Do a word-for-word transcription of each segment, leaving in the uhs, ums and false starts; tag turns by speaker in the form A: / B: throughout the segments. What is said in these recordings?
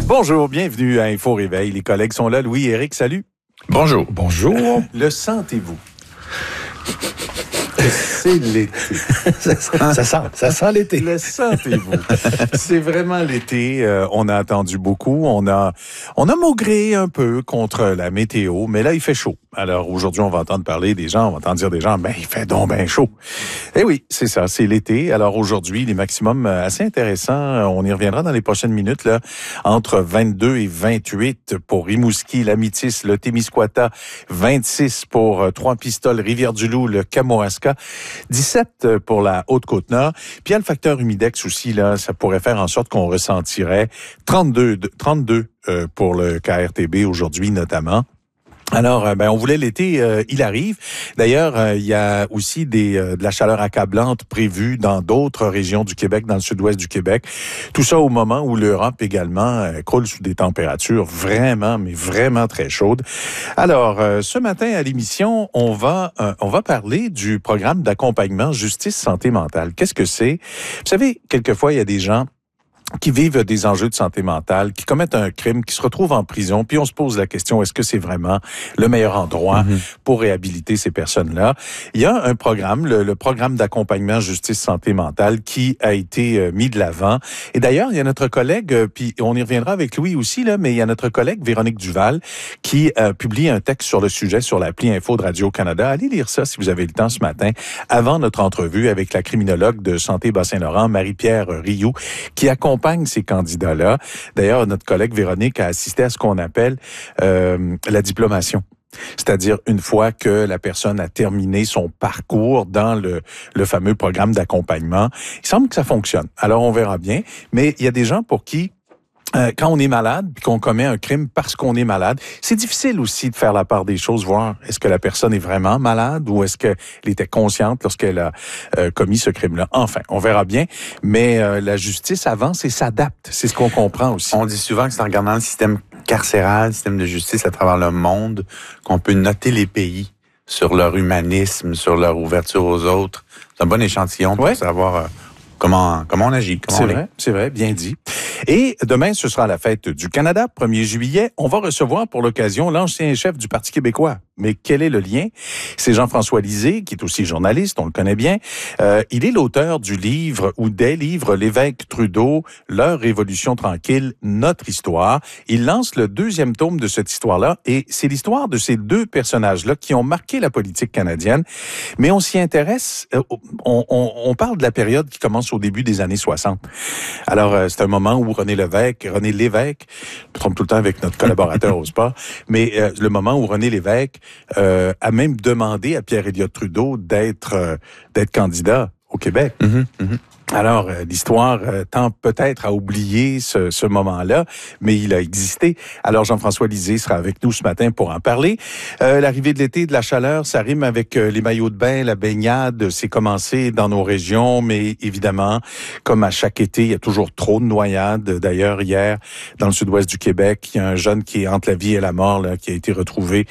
A: Bonjour, bienvenue à Info Réveil. Les collègues sont là. Louis et Éric, salut.
B: Bonjour.
C: Bonjour.
A: Le sentez-vous? C'est l'été.
C: ça, ça sent, ça sent l'été.
A: Le sentez-vous? C'est vraiment l'été. Euh, on a attendu beaucoup. On a, on a maugré un peu contre la météo, mais là, il fait chaud. Alors, aujourd'hui, on va entendre parler des gens, on va entendre dire des gens, ben, il fait donc ben chaud. Eh oui, c'est ça, c'est l'été. Alors, aujourd'hui, les maximums assez intéressants, on y reviendra dans les prochaines minutes, là, entre vingt-deux et vingt-huit pour Rimouski, l'Amitis, le Témiscouata, vingt-six pour euh, Trois-Pistoles, Rivière-du-Loup, le Kamoasca, dix-sept pour la Haute-Côte-Nord. Puis, il y a le facteur humidex aussi, là, ça pourrait faire en sorte qu'on ressentirait trente-deux, trente-deux euh, pour le K R T B aujourd'hui, notamment. Alors, ben, on voulait l'été, euh, il arrive. D'ailleurs, euh, il y a aussi des euh, de la chaleur accablante prévue dans d'autres régions du Québec, dans le sud-ouest du Québec. Tout ça au moment où l'Europe également euh, croule sous des températures vraiment, mais vraiment très chaudes. Alors, euh, ce matin à l'émission, on va euh, on va parler du programme d'accompagnement Justice Santé Mentale. Qu'est-ce que c'est? Vous savez, quelquefois, il y a des gens qui vivent des enjeux de santé mentale, qui commettent un crime, qui se retrouvent en prison, puis on se pose la question, est-ce que c'est vraiment le meilleur endroit mm-hmm. pour réhabiliter ces personnes-là? Il y a un programme, le, le programme d'accompagnement justice santé mentale, qui a été euh, mis de l'avant. Et d'ailleurs, il y a notre collègue, euh, puis on y reviendra avec Louis aussi, là, mais il y a notre collègue Véronique Duval, qui a euh, publié un texte sur le sujet sur l'appli Info de Radio-Canada. Allez lire ça si vous avez le temps ce matin, avant notre entrevue avec la criminologue de Santé Bas-Saint-Laurent, Marie-Pierre Rioux, qui accompagne ces candidats-là. D'ailleurs, notre collègue Véronique a assisté à ce qu'on appelle euh, la diplomation. C'est-à-dire une fois que la personne a terminé son parcours dans le, le fameux programme d'accompagnement. Il semble que ça fonctionne. Alors, on verra bien. Mais il y a des gens pour qui Euh, quand on est malade, puis qu'on commet un crime parce qu'on est malade, c'est difficile aussi de faire la part des choses, voir est-ce que la personne est vraiment malade ou est-ce qu'elle était consciente lorsqu'elle a euh, commis ce crime-là. Enfin, on verra bien, mais euh, la justice avance et s'adapte. C'est ce qu'on comprend aussi.
B: On dit souvent que c'est en regardant le système carcéral, le système de justice à travers le monde, qu'on peut noter les pays sur leur humanisme, sur leur ouverture aux autres. C'est un bon échantillon pour ouais. savoir euh, comment comment on agit. Comment
A: c'est
B: on
A: vrai,
B: est.
A: c'est vrai, bien dit. Et demain, ce sera la fête du Canada, premier juillet. On va recevoir pour l'occasion l'ancien chef du Parti québécois. Mais quel est le lien? C'est Jean-François Lisée, qui est aussi journaliste, on le connaît bien. Euh, il est l'auteur du livre ou des livres L'évêque Trudeau, Leur révolution tranquille, notre histoire. Il lance le deuxième tome de cette histoire-là et c'est l'histoire de ces deux personnages-là qui ont marqué la politique canadienne. Mais on s'y intéresse, on, on, on parle de la période qui commence au début des années soixante. Alors, euh, c'est un moment où René Lévesque, René Lévesque, je me trompe tout le temps avec notre collaborateur au sport, mais euh, le moment où René Lévesque euh, a même demandé à Pierre Elliott Trudeau d'être euh, d'être candidat au Québec.
B: Mm-hmm, mm-hmm.
A: Alors, euh, l'histoire euh, tend peut-être à oublier ce, ce moment-là, mais il a existé. Alors, Jean-François Lisée sera avec nous ce matin pour en parler. Euh, l'arrivée de l'été, de la chaleur, ça rime avec euh, les maillots de bain, la baignade. C'est commencé dans nos régions, mais évidemment, comme à chaque été, il y a toujours trop de noyades. D'ailleurs, hier, dans le sud-ouest du Québec, il y a un jeune qui est entre la vie et la mort, là, qui a été retrouvé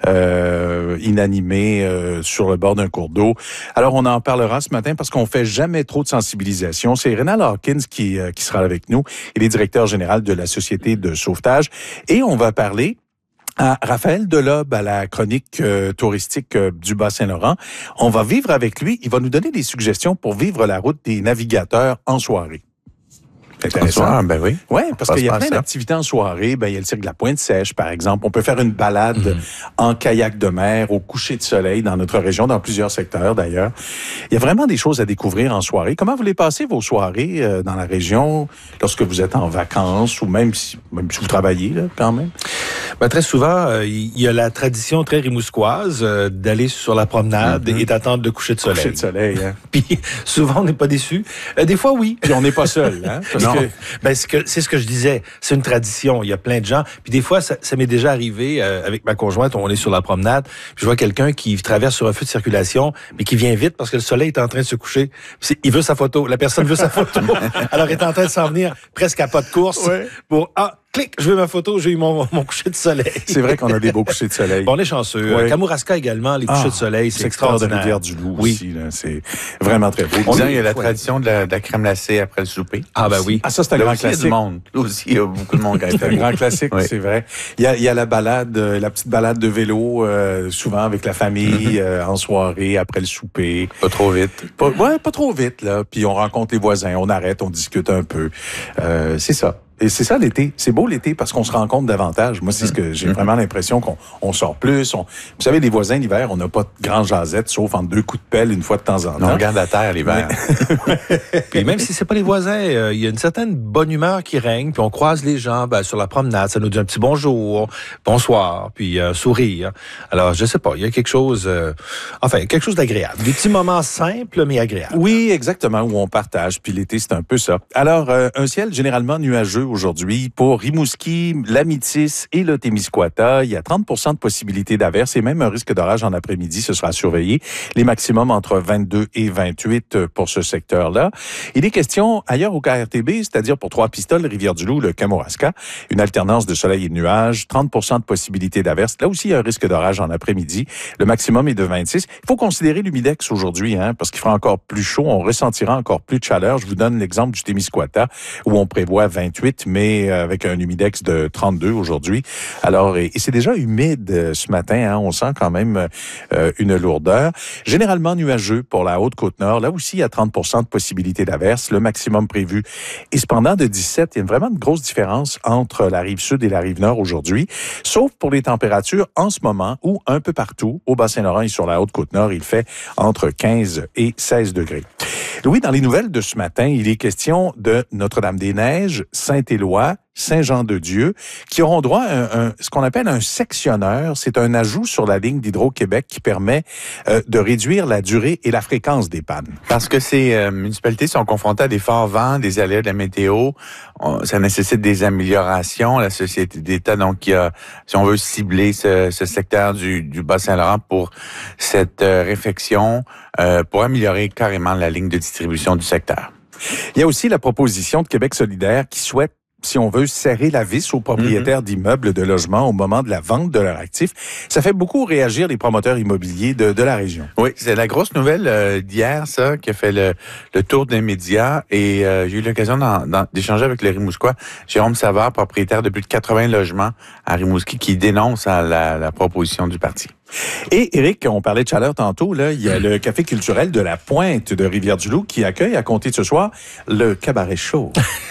A: euh, inanimé euh, sur le bord d'un cours d'eau. Alors, on en parlera ce matin parce qu'on fait jamais trop de sensibilisation. C'est Rénal Hawkins qui, euh, qui sera avec nous. Il est directeur général de la Société de sauvetage. Et on va parler à Raphaël Delob, à la chronique euh, touristique euh, du Bas-Saint-Laurent. On va vivre avec lui. Il va nous donner des suggestions pour vivre la route des navigateurs en soirée.
B: Intéressant. Soir, ben oui.
A: Oui, parce qu'il y a plein d'activités en soirée. Ben, il y a le cirque de la Pointe-Sèche, par exemple. On peut faire une balade mmh. en kayak de mer au coucher de soleil dans notre région, dans plusieurs secteurs d'ailleurs. Il y a vraiment des choses à découvrir en soirée. Comment vous les passez, vos soirées euh, dans la région, lorsque vous êtes en vacances ou même si, même si vous travaillez, là, quand même?
C: Ben, très souvent, euh, il y a la tradition très rimousquoise euh, d'aller sur la promenade mmh. et d'attendre le coucher de soleil.
A: Coucher de soleil, hein.
C: Puis souvent, on n'est pas déçus. Euh, des fois, oui.
A: Puis on n'est pas seul, hein? Parce
C: non.
A: que...
C: Ben, c'est, que, c'est ce que je disais. C'est une tradition. Il y a plein de gens. Puis des fois, ça, ça m'est déjà arrivé euh, avec ma conjointe. On est sur la promenade. Puis je vois quelqu'un qui traverse sur un feu de circulation, mais qui vient vite parce que le soleil est en train de se coucher. Puis il veut sa photo. La personne veut sa photo. Alors, il est en train de s'en venir presque à pas de course
A: ouais.
C: pour... Ah, clic, je veux ma photo, j'ai eu mon, mon coucher de soleil.
A: C'est vrai qu'on a des beaux couchers de soleil.
C: Bon, on est chanceux.
A: Ouais.
C: Kamouraska également, les couchers
A: Ah,
C: de soleil, c'est
A: secteur de
C: extraordinaire.
A: Rivière-du-Loup
C: Oui.
A: aussi, là, c'est vraiment très beau.
B: On
A: On
B: dit
A: est-
B: il y a la
A: ouais.
B: tradition de la, de la crème glacée après le souper.
C: Ah ben oui.
A: Ah, ça, c'est un
B: Là
A: grand
B: aussi, il y a du
A: classique.
B: monde. Là aussi, il y a beaucoup de monde qui a
A: C'est un
B: été.
A: grand classique,
B: Oui.
A: c'est vrai. Il y a, il y a la balade, euh, la petite balade de vélo, euh, souvent avec la famille, euh, en soirée, après le souper.
B: Pas trop vite.
A: Pas, ouais, pas trop vite, là. Puis on rencontre les voisins, on arrête, on discute un peu. Euh, c'est ça. Et c'est ça l'été. C'est beau l'été parce qu'on se rencontre davantage. Moi, c'est ce que j'ai vraiment l'impression qu'on on sort plus. On... Vous savez, les voisins l'hiver, on n'a pas de grand jasette, sauf en deux coups de pelle une fois de temps en temps.
B: On regarde la terre l'hiver.
C: Puis même si c'est pas les voisins, euh, il y a une certaine bonne humeur qui règne, puis on croise les gens ben, sur la promenade, ça nous dit un petit bonjour, bonsoir, puis un euh, sourire. Alors, je sais pas, il y a quelque chose, euh, enfin, quelque chose d'agréable. Des petits moments simples, mais agréables.
A: Oui, exactement, où on partage. Puis l'été, c'est un peu ça. Alors, euh, un ciel généralement nuageux aujourd'hui pour Rimouski, la Métis et le Témiscouata. Il y a trente pour cent de possibilité d'averse et même un risque d'orage en après-midi. Ce sera surveillé. Les maximums entre vingt-deux et vingt-huit pour ce secteur-là. Il est question ailleurs au K R T B, c'est-à-dire pour Trois-Pistoles, Rivière-du-Loup, le Kamouraska, une alternance de soleil et de nuages, trente pour cent de possibilité d'averse. Là aussi, il y a un risque d'orage en après-midi. Le maximum est de vingt-six. Il faut considérer l'humidex aujourd'hui, hein, parce qu'il fera encore plus chaud. On ressentira encore plus de chaleur. Je vous donne l'exemple du Témiscouata, où on prévoit vingt-huit, mais avec un humidex de trente-deux aujourd'hui. Alors, et, et c'est déjà humide euh, ce matin, hein, on sent quand même euh, une lourdeur. Généralement nuageux pour la Haute-Côte-Nord. Là aussi, il y a trente pour cent de possibilité d'averse. Le maximum prévu est cependant de dix-sept. Il y a vraiment une grosse différence entre la rive sud et la rive nord aujourd'hui, sauf pour les températures en ce moment où un peu partout, au Bas-Saint-Laurent et sur la Haute-Côte-Nord, il fait entre quinze et seize degrés. Louis, dans les nouvelles de ce matin, il est question de Notre-Dame-des-Neiges, Saint-Éloi, Saint-Jean-de-Dieu, qui auront droit à un, un, ce qu'on appelle un sectionneur. C'est un ajout sur la ligne d'Hydro-Québec qui permet euh, de réduire la durée et la fréquence des pannes.
B: Parce que ces euh, municipalités sont confrontées à des forts vents, des aléas de la météo. On, ça nécessite des améliorations. La Société d'État, donc, qui a, si on veut cibler ce, ce secteur du, du Bas-Saint-Laurent pour cette euh, réflexion, euh, pour améliorer carrément la ligne de distribution du secteur.
A: Il y a aussi la proposition de Québec solidaire qui souhaite, si on veut, serrer la vis aux propriétaires mm-hmm. d'immeubles de logement au moment de la vente de leurs actifs. Ça fait beaucoup réagir les promoteurs immobiliers de, de la région.
B: Oui, c'est la grosse nouvelle euh, d'hier, ça, qui a fait le, le tour des médias. Et euh, j'ai eu l'occasion d'en, d'en, d'échanger avec le Rimouskois, Jérôme Savard, propriétaire de plus de quatre-vingts logements à Rimouski, qui dénonce à la, la proposition du parti.
A: Et Éric, on parlait de chaleur tantôt, là, il y a le café culturel de la Pointe de Rivière-du-Loup qui accueille à compter de ce soir le cabaret chaud.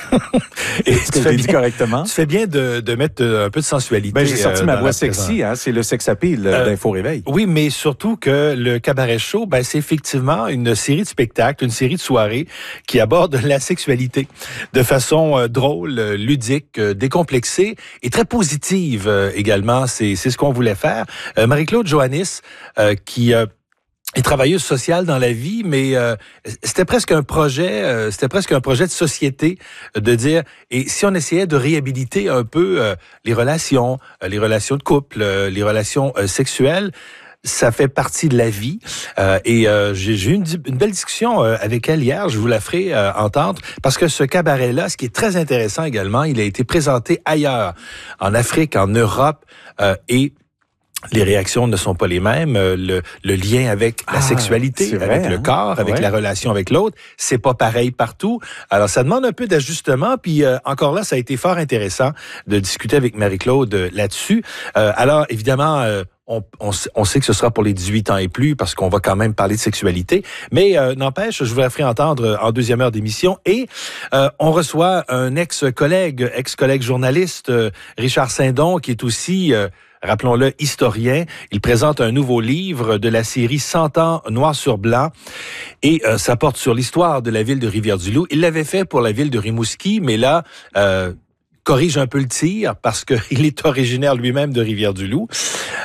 A: Est-ce que je l'ai dit correctement?
C: Tu fais bien de, de mettre un peu de sensualité.
A: Ben, j'ai sorti
C: euh,
A: ma voix sexy, hein, c'est le sex appeal euh, d'Info Réveil.
C: Oui, mais surtout que le cabaret chaud, ben, c'est effectivement une série de spectacles, une série de soirées qui aborde la sexualité de façon euh, drôle, ludique, euh, décomplexée et très positive euh, également. C'est, c'est ce qu'on voulait faire. Euh, Marie-Claude Johannis, euh, qui euh, est travailleuse sociale dans la vie, mais euh, c'était presque un projet, euh, c'était presque un projet de société euh, de dire, et si on essayait de réhabiliter un peu euh, les relations, euh, les relations de couple, euh, les relations euh, sexuelles, ça fait partie de la vie. Euh, et euh, j'ai, j'ai eu une, une belle discussion euh, avec elle hier, je vous la ferai euh, entendre, parce que ce cabaret-là, ce qui est très intéressant également, il a été présenté ailleurs, en Afrique, en Europe, euh, et les réactions ne sont pas les mêmes. Le, le lien avec la ah, sexualité, vrai, avec hein? le corps, avec ouais. la relation avec l'autre, c'est pas pareil partout. Alors, ça demande un peu d'ajustement. Puis euh, encore là, ça a été fort intéressant de discuter avec Marie-Claude euh, là-dessus. Euh, alors, évidemment, euh, on, on, on sait que ce sera pour les dix-huit ans et plus parce qu'on va quand même parler de sexualité. Mais euh, n'empêche, je vous la ferai entendre en deuxième heure d'émission. Et euh, on reçoit un ex-collègue, ex-collègue journaliste, euh, Richard Saindon, qui est aussi... Euh, rappelons-le, historien. Il présente un nouveau livre de la série cent ans noir sur blanc et euh, ça porte sur l'histoire de la ville de Rivière-du-Loup. Il l'avait fait pour la ville de Rimouski, mais là, euh, corrige un peu le tir parce qu'il est originaire lui-même de Rivière-du-Loup.